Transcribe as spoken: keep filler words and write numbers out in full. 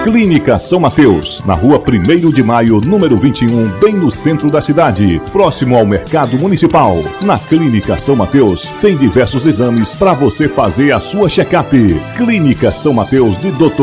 Clínica São Mateus, na rua primeiro de maio, número vinte e um, bem no centro da cidade, próximo ao Mercado Municipal. Na Clínica São Mateus, tem diversos exames para você fazer a sua check-up. Clínica São Mateus de doutor